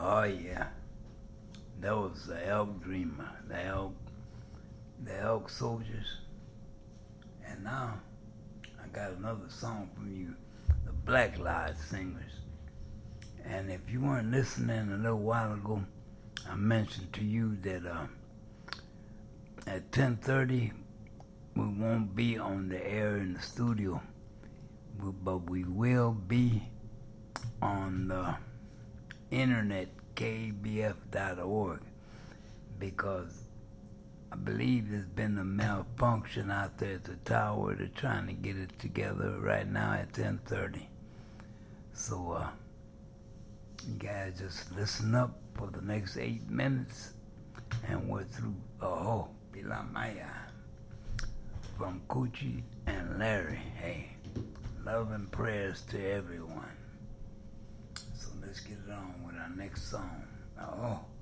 Oh yeah, that was the Elk Dreamer, the Elk Soldiers, and now I got another song from you, the Black Lives Singers. And if you weren't listening a little while ago, I mentioned to you that at 10:30 we won't be on the air in the studio, but we will be on the internet, kbf.org, because I believe there's been a malfunction out there at the tower. They're trying to get it together right now at 10:30. So you guys just listen up for the next 8 minutes, and we're through. Oh, Pilamaya from Coochie and Larry. Hey, love and prayers to everyone. So let's get it on with our next song. Oh.